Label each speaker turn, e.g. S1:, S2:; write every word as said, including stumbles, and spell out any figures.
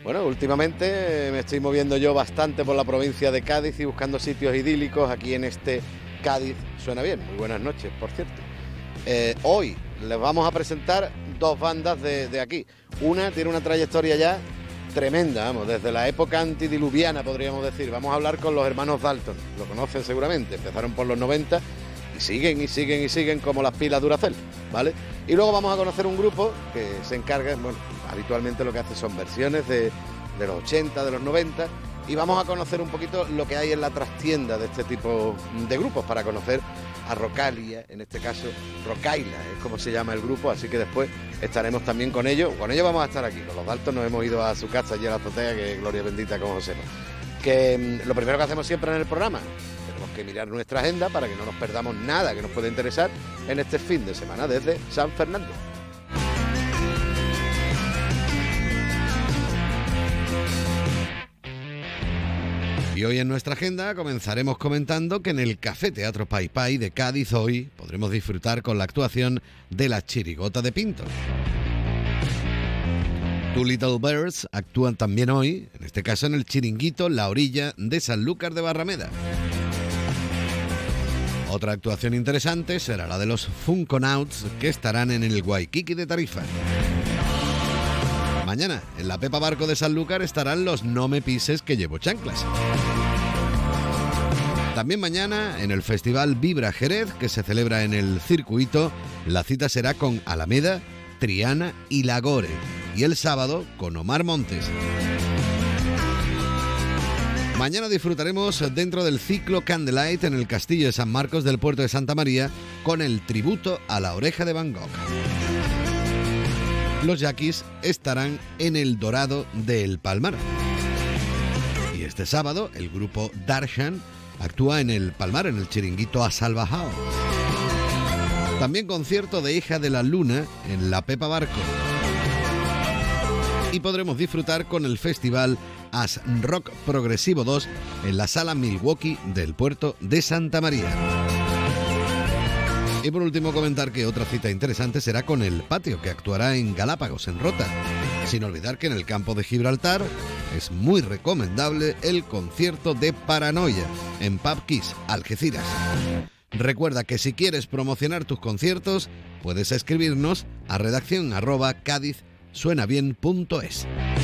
S1: Bueno, últimamente me estoy moviendo yo bastante por la provincia de Cádiz y buscando sitios idílicos aquí en este Cádiz Suena Bien. Muy buenas noches, por cierto. Eh, hoy les vamos a presentar dos bandas de, de aquí. Una tiene una trayectoria ya tremenda, vamos, desde la época antidiluviana, podríamos decir. Vamos a hablar con los hermanos Dalton. Lo conocen seguramente. Empezaron por los noventa y siguen y siguen y siguen como las pilas Duracell, ¿vale? Y luego vamos a conocer un grupo que se encarga, bueno, habitualmente lo que hace son versiones de, de los ochenta, de los noventa, y vamos a conocer un poquito lo que hay en la trastienda de este tipo de grupos, para conocer a Rocalia, en este caso Rocaila, es como se llama el grupo, así que después estaremos también con ellos. Con ellos vamos a estar aquí, con los Dalton nos hemos ido a su casa allí a la azotea, que gloria bendita como José. Que mm, lo primero que hacemos siempre en el programa, tenemos que mirar nuestra agenda para que no nos perdamos nada que nos pueda interesar en este fin de semana desde San Fernando. Y hoy en nuestra agenda comenzaremos comentando que en el Café Teatro Pai Pai de Cádiz hoy podremos disfrutar con la actuación de La Chirigota de Pinto. Two Little Birds actúan también hoy, en este caso en el Chiringuito La Orilla de Sanlúcar de Barrameda. Otra actuación interesante será la de los Funkonauts, que estarán en el Waikiki de Tarifa. Mañana, en la Pepa Barco de Sanlúcar, estarán los No Me Pises que llevo chanclas. También mañana, en el Festival Vibra Jerez, que se celebra en el Circuito, la cita será con Alameda, Triana y Lagore. Y el sábado, con Omar Montes. Mañana disfrutaremos dentro del ciclo Candlelight en el Castillo de San Marcos del Puerto de Santa María, con el tributo a La Oreja de Van Gogh. Los Yaquis estarán en el Dorado de El Palmar. Y este sábado, el grupo Darshan actúa en El Palmar, en el Chiringuito A Salvajao. También concierto de Hija de la Luna en la Pepa Barco. Y podremos disfrutar con el festival As Rock Progresivo dos en la Sala Milwaukee del Puerto de Santa María. Y por último comentar que otra cita interesante será con El Patio, que actuará en Galápagos, en Rota. Sin olvidar que en el campo de Gibraltar es muy recomendable el concierto de Paranoia en Pub Kiss, Algeciras. Recuerda que si quieres promocionar tus conciertos, puedes escribirnos a redacción arroba cádiz suena bien punto es.